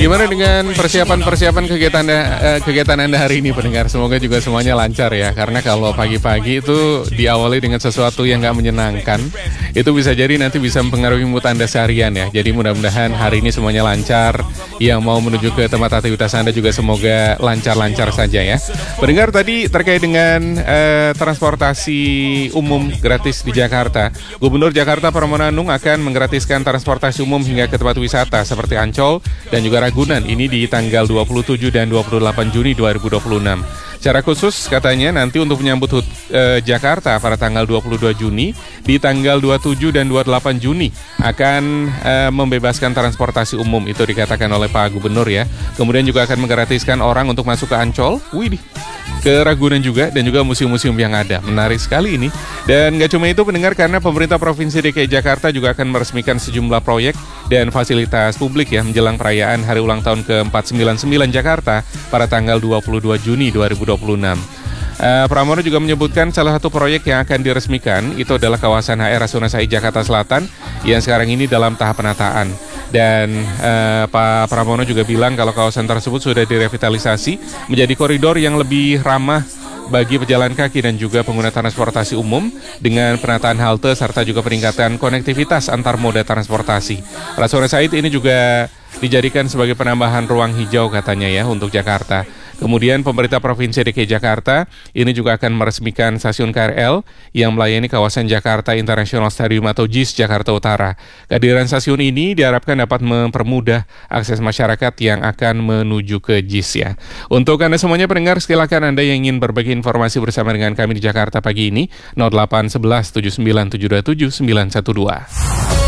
Gimana dengan persiapan kegiatan Anda hari ini, pendengar? Semoga juga semuanya lancar ya. Karena kalau pagi-pagi itu diawali dengan sesuatu yang nggak menyenangkan, itu bisa jadi nanti bisa mempengaruhi mood Anda seharian ya. Jadi mudah-mudahan hari ini semuanya lancar. Yang mau menuju ke tempat aktivitas Anda juga semoga lancar-lancar saja ya. Pendengar, tadi terkait dengan transportasi umum gratis di Jakarta. Gubernur Jakarta Pramono Anung akan menggratiskan transportasi umum hingga ke tempat wisata seperti Ancol dan juga Ragunan. Ini di tanggal 27 dan 28 Juni 2026. Secara khusus katanya nanti untuk menyambut Jakarta pada tanggal 22 Juni, di tanggal 27 dan 28 Juni akan membebaskan transportasi umum, itu dikatakan oleh Pak Gubernur ya. Kemudian juga akan menggratiskan orang untuk masuk ke Ancol, ke Ragunan juga, dan juga museum-museum yang ada. Menarik sekali ini. Dan gak cuma itu pendengar, karena pemerintah Provinsi DKI Jakarta juga akan meresmikan sejumlah proyek dan fasilitas publik ya menjelang perayaan Hari Ulang Tahun ke-499 Jakarta pada tanggal 22 Juni 2026. Pramono juga menyebutkan salah satu proyek yang akan diresmikan itu adalah kawasan HR Rasuna Said Jakarta Selatan yang sekarang ini dalam tahap penataan. Dan Pak Pramono juga bilang kalau kawasan tersebut sudah direvitalisasi menjadi koridor yang lebih ramah bagi pejalan kaki dan juga pengguna transportasi umum dengan penataan halte serta juga peningkatan konektivitas antar moda transportasi. Rasuna Said ini juga dijadikan sebagai penambahan ruang hijau katanya ya untuk Jakarta. Kemudian pemerintah Provinsi DKI Jakarta ini juga akan meresmikan stasiun KRL yang melayani kawasan Jakarta International Stadium atau JIS Jakarta Utara. Kehadiran stasiun ini diharapkan dapat mempermudah akses masyarakat yang akan menuju ke JIS ya. Untuk Anda semuanya pendengar, silakan Anda yang ingin berbagi informasi bersama dengan kami di Jakarta pagi ini 0811 79 727 912.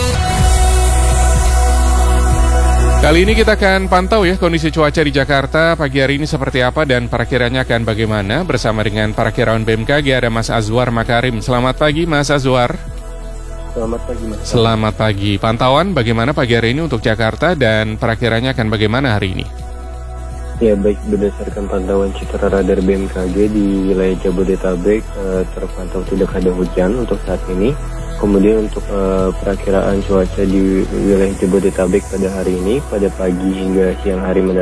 Kali ini kita akan pantau ya kondisi cuaca di Jakarta pagi hari ini seperti apa dan perakiranya akan bagaimana. Bersama dengan parakirawan BMKG ada Mas Azwar Makarim. Selamat pagi Mas Azwar. Selamat pagi Mas. Selamat pagi. Pantauan bagaimana pagi hari ini untuk Jakarta dan perakiranya akan bagaimana hari ini? Ya baik, berdasarkan pantauan citra radar BMKG di wilayah Jabodetabek terpantau tidak ada hujan untuk saat ini. Kemudian untuk perakiraan cuaca di wilayah Jabodetabek pada hari ini, pada pagi hingga siang hari